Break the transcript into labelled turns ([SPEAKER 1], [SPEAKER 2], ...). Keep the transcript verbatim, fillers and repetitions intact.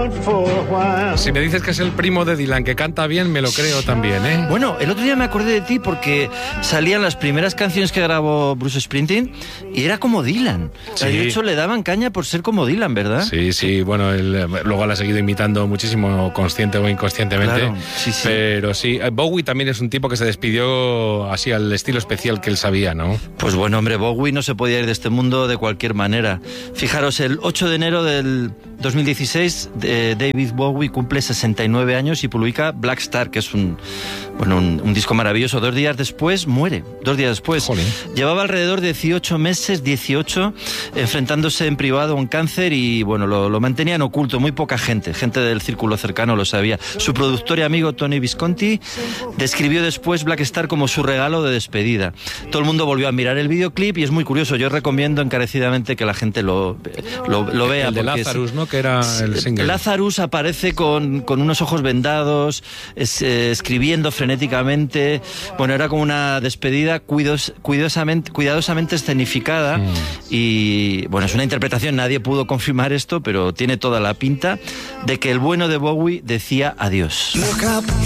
[SPEAKER 1] Si me dices que es el primo de Dylan, que canta bien, me lo creo también, ¿eh?
[SPEAKER 2] Bueno, el otro día me acordé de ti porque salían las primeras canciones que grabó Bruce Springsteen y era como Dylan.
[SPEAKER 1] Sí.
[SPEAKER 2] De hecho, le daban caña por ser como Dylan, ¿verdad?
[SPEAKER 1] Sí, sí, bueno, él luego la ha seguido imitando muchísimo, consciente o inconscientemente.
[SPEAKER 2] Claro, sí, sí.
[SPEAKER 1] Pero sí, Bowie también es un tipo que se despidió así al estilo especial que él sabía, ¿no?
[SPEAKER 2] Pues bueno, hombre, Bowie no se podía ir de este mundo de cualquier manera. Fijaros, el ocho de enero del dos mil dieciséis, eh, David Bowie cumple sesenta y nueve años y publica Black Star, que es un, bueno, un, un disco maravilloso. Dos días después muere, dos días después.
[SPEAKER 1] Jolín.
[SPEAKER 2] Llevaba alrededor de dieciocho meses, dieciocho, enfrentándose en privado a un cáncer y bueno, lo, lo mantenía en oculto, muy poca gente, gente del círculo cercano lo sabía. Su productor y amigo Tony Visconti describió después Black Star como su regalo de despedida. Todo el mundo volvió a mirar el videoclip y es muy curioso, yo recomiendo encarecidamente que la gente lo, lo, lo vea.
[SPEAKER 1] El de Lazarus, es, ¿no? Que era el single.
[SPEAKER 2] Lazarus aparece con, con unos ojos vendados, es, eh, escribiendo frenéticamente. Bueno, era como una despedida cuidos, cuidosamente, cuidadosamente escenificada. Mm. Y bueno, es una interpretación, nadie pudo confirmar esto, pero tiene toda la pinta de que el bueno de Bowie decía adiós.
[SPEAKER 3] Look up,